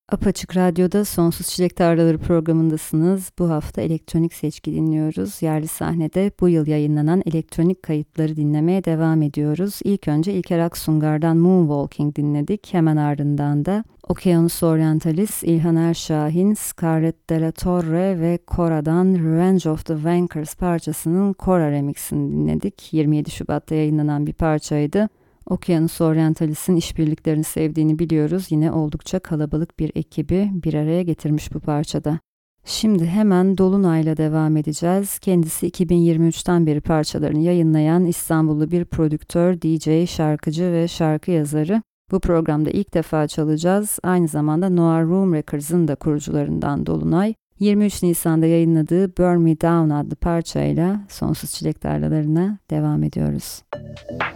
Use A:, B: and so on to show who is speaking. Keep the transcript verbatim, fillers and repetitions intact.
A: Apaçık Radyo'da Sonsuz Çilek Tarlaları programındasınız. Bu hafta elektronik seçki dinliyoruz. Yerli sahnede bu yıl yayınlanan elektronik kayıtları dinlemeye devam ediyoruz. İlk önce İlker Aksungar'dan Moonwalking dinledik. Hemen ardından da Okeanos Orientalis, İlhan Erşahin, Scarlett de la Torre ve Kora'dan Revenge of the Wankers parçasının Kora remixini dinledik. yirmi yedi Şubat'ta yayınlanan bir parçaydı. Okeanos Orientalis'in işbirliklerini sevdiğini biliyoruz. Yine oldukça kalabalık bir ekibi bir araya getirmiş bu parçada. Şimdi hemen Dolunay'la devam edeceğiz. Kendisi iki bin yirmi üçten beri parçalarını yayınlayan İstanbullu bir prodüktör, D J, şarkıcı ve şarkı yazarı. Bu programda ilk defa çalacağız. Aynı zamanda Noir Room Records'ın da kurucularından Dolunay. yirmi üç Nisan'da yayınladığı Burn Me Down adlı parçayla Sonsuz Çilek Tarlalarına devam ediyoruz.